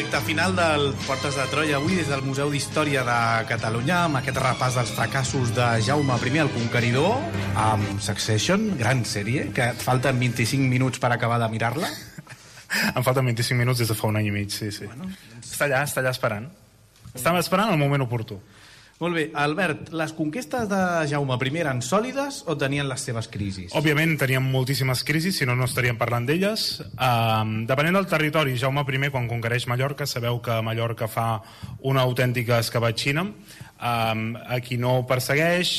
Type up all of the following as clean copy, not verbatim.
recta final del Portes de Troia avui des del Museu d'Història de Catalunya amb aquest repàs dels fracassos de Jaume I el Conqueridor amb Succession, gran sèrie, que et falten 25 minuts per acabar de mirar-la. Em falten 25 minuts des de fa un any i mig, sí. Bueno, està allà esperant. Estava esperant el moment oportú. Molt bé, Albert, les conquestes de Jaume I eren sòlides o tenien les seves crisis? Òbviament tenien moltíssimes crisis, si no, no estaríem parlant d'elles. Depenent del territori, Jaume I, quan conquereix Mallorca, sabeu que Mallorca fa una autèntica escabatxina. A qui no persegueix,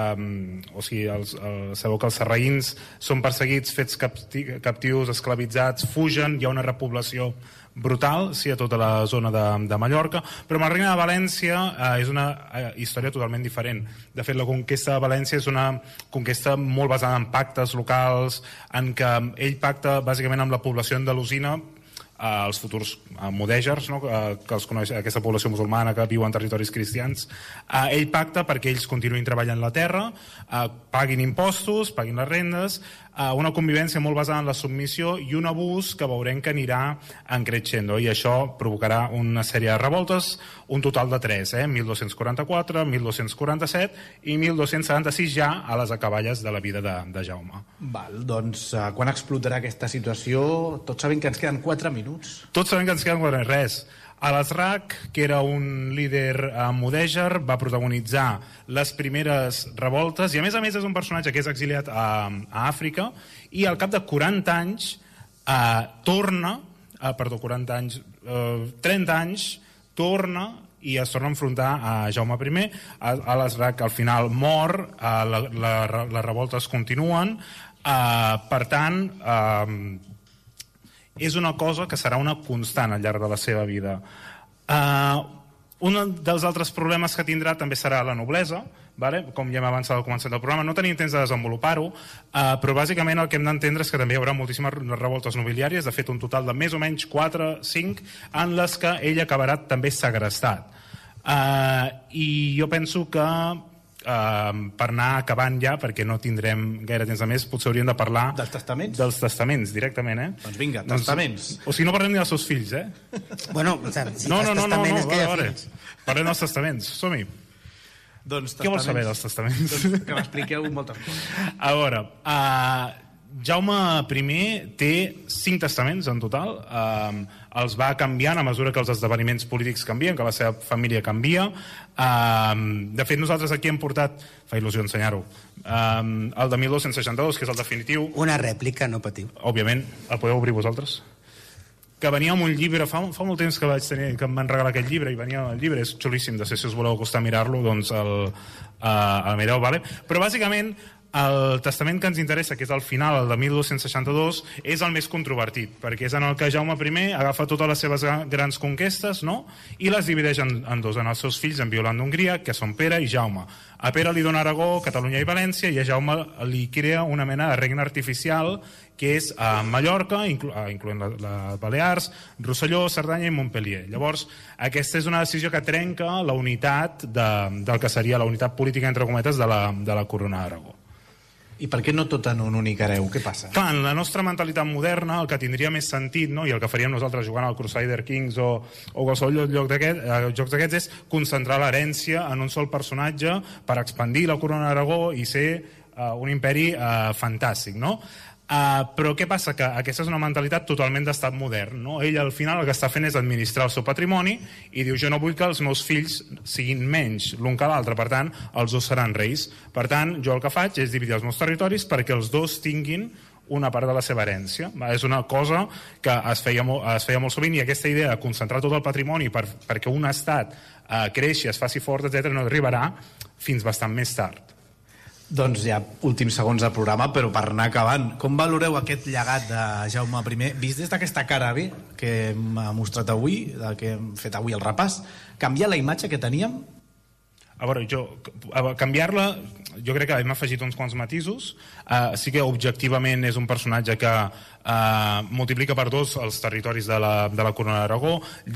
sabeu que els sarraïns són perseguits, fets captius, esclavitzats, fugen, hi ha una repoblació brutal, sí, a tota la zona de Mallorca, però amb el Regne de València és una història totalment diferent. De fet, la conquesta de València és una conquesta molt basada en pactes locals, en què ell pacta bàsicament amb la població andalusina, els futurs mudèjars, no? Que els coneix, aquesta població musulmana que viu en territoris cristians. Ell pacta perquè ells continuïn treballant la terra, paguin impostos, paguin les rendes, una convivència molt basada en la submissió i un abús que veurem que anirà encreixendo, i això provocarà una sèrie de revoltes, un total de 3, 1244, 1247 i 1276 ja a les acaballes de la vida de Jaume. Val, doncs quan explotarà aquesta situació? Tots sabem que ens queden 4 minuts. Tots sabem que ens queden 4 minuts, res. Al-Azraq, que era un líder mudèjar, va protagonitzar les primeres revoltes i a més és un personatge que és exiliat a Àfrica i al cap de 40 anys torna, 30 anys, torna i es torna a enfrontar a Jaume I. Al-Azraq al final mor, les revoltes continuen, per tant és una cosa que serà una constant al llarg de la seva vida. Un dels altres problemes que tindrà també serà la noblesa, com ja hem avançat al començament del programa. No tenim temps de desenvolupar-ho, però bàsicament el que hem d'entendre és que també hi haurà moltíssimes revoltes nobiliàries, de fet un total de més o menys 4-5, en les que ell acabarà també segrestat. I jo penso que per anar acabant ja, perquè no tindrem gaire temps de més, potser hauríem de parlar dels testaments? Dels testaments, directament, Doncs vinga, testaments. O si no, parlem dels seus fills, Bueno, si no, testament és que hi ha fills. Parlem dels testaments, som-hi. Què vols saber dels testaments? Doncs que m'expliqueu moltes coses. A veure, Jaume I té 5 testaments en total, els va canviant a mesura que els esdeveniments polítics canvien, que la seva família canvia. De fet, nosaltres aquí hem portat, fa il·lusió ensenyar-ho, el de 1262, que és el definitiu. Una rèplica, no patiu. Òbviament, el podeu obrir vosaltres. Que venia amb un llibre, fa molt temps que vaig tenir, que em van regalar aquest llibre, i venia el llibre, és xulíssim, de si us voleu acostar a mirar-lo, doncs el mireu, vale? Però bàsicament el testament que ens interessa, que és el final, el de 1262, és el més controvertit, perquè és en el que Jaume I agafa totes les seves grans conquestes, no? I les divideix en dos, en els seus fills, en Violant d'Hongria, que són Pere i Jaume. A Pere li dona Aragó, Catalunya i València, i a Jaume li crea una mena de regne artificial, que és a Mallorca, incloent les Balears, Rosselló, Cerdanya i Montpellier. Llavors, aquesta és una decisió que trenca la unitat del que seria la unitat política, entre cometes, de la Corona d'Aragó. I per què no tot en un únic hereu? Què passa? Clar, en la nostra mentalitat moderna, el que tindria més sentit, no? I el que faríem nosaltres jugant al Crusader Kings o qualsevol jocs d'aquests, és concentrar l'herència en un sol personatge per expandir la Corona d'Aragó i ser un imperi fantàstic, no? Però què passa? Que aquesta és una mentalitat totalment d'estat modern, no? Ell al final el que està fent és administrar el seu patrimoni i diu, jo no vull que els meus fills siguin menys l'un que l'altre, per tant els dos seran reis, per tant jo el que faig és dividir els meus territoris perquè els dos tinguin una part de la seva herència. És una cosa que es feia molt sovint, i aquesta idea de concentrar tot el patrimoni perquè un estat creixi, es faci fort, etc., no arribarà fins bastant més tard. Doncs ja últims segons del programa, però per anar acabant, com valoreu aquest llegat de Jaume I vist des d'aquesta cara B que hem mostrat avui, que hem fet avui el repàs? Canviar la imatge que teníem? A veure, canviar-la, jo crec que hem afegit uns quants matisos. Sí que objectivament és un personatge que multiplica per 2 els territoris de la Corona d'Aragó.